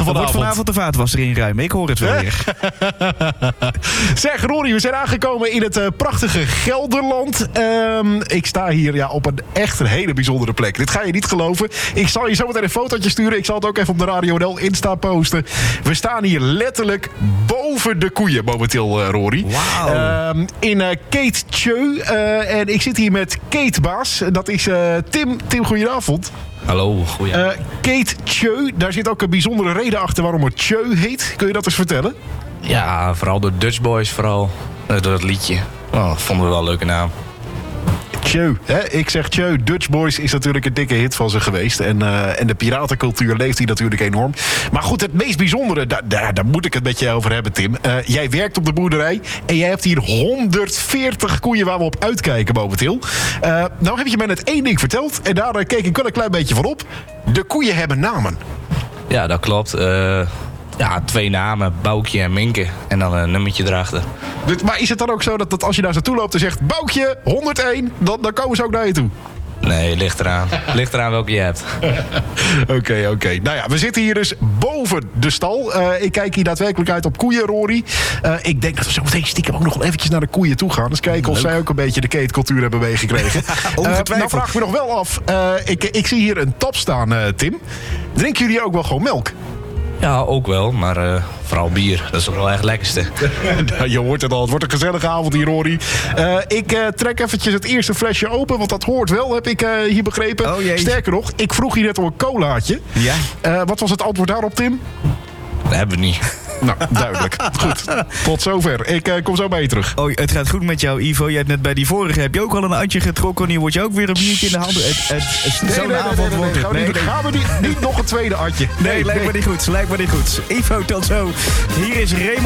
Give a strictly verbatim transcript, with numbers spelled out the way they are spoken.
vanavond. Wordt vanavond de vaatwasser inruimen. Ik hoor het wel weer. Zeg, Rory, we zijn aangekomen in het uh, prachtige Gelderland. Um, ik sta hier ja, op een echt een hele bijzondere plek. Dit ga je niet geloven. Ik zal je zo meteen een fotootje sturen. Ik zal het ook even op de Radio N L Insta posten. We staan hier letterlijk boven de koeien momenteel, uh, Rory. Wauw. Um, in uh, Kate Tjeu. Uh, en ik zit hier met Kate Baas. Dat is uh, Tim. Tim, goedenavond. Hallo, goeie. Uh, Kate Tjeu, daar zit ook een bijzondere reden achter waarom het Tjeu heet. Kun je dat eens vertellen? Ja, vooral door Dutch Boys, vooral uh, door het liedje. Oh, dat vonden we wel een leuke naam. Tjeu, hè? Ik zeg Tjeu. Dutch Boys is natuurlijk een dikke hit van ze geweest. En, uh, en de piratencultuur leeft hier natuurlijk enorm. Maar goed, het meest bijzondere, daar, daar, daar moet ik het met je over hebben, Tim. Uh, jij werkt op de boerderij en jij hebt hier honderdveertig koeien waar we op uitkijken momenteel. Uh, nou heb je mij net één ding verteld en daar uh, keek ik wel een klein beetje van op. De koeien hebben namen. Ja, dat klopt. Uh, ja, twee namen, Boukje en Minke. En dan een nummertje erachter. Dus, maar is het dan ook zo dat, dat als je daar zo toe loopt en zegt Boukje, honderdéén, dan, dan komen ze ook naar je toe? Nee, ligt eraan. Ligt eraan welke je hebt. Oké, oké. Okay. Nou ja, we zitten hier dus boven de stal. Uh, ik kijk hier daadwerkelijk uit op koeien, Rory. Uh, ik denk dat we zo meteen stiekem ook nog wel eventjes naar de koeien toe gaan. Dus kijken of Leuk. zij ook een beetje de keetcultuur hebben meegekregen. uh, nou vraag ik me nog wel af. Uh, ik, ik zie hier een tap staan, uh, Tim. Drinken jullie ook wel gewoon melk? Ja, ook wel, maar uh, vooral bier. Dat is toch wel echt het lekkerste. Je hoort het al, het wordt een gezellige avond hier, Rory. Uh, ik uh, trek eventjes het eerste flesje open, want dat hoort wel, heb ik uh, hier begrepen. Oh, jee. Sterker nog, ik vroeg hier net om een colaatje. Ja. Uh, wat was het antwoord daarop, Tim? Dat hebben we niet. Nou, duidelijk. Goed. Tot zover. Ik uh, kom zo bij je terug. Oh, het gaat goed met jou, Ivo. Je hebt net bij die vorige heb je ook al een atje getrokken. Nu word je ook weer een biertje in de handen. Het, het, het, nee, Zo'n nee, avond nee, nee, wordt nee, het. nee, Nee, nee, nee. gaan we niet, niet nog een tweede atje. Nee, lijkt me niet goed. Lijkt me niet goed. Ivo, tot zo. Hier is Raymond.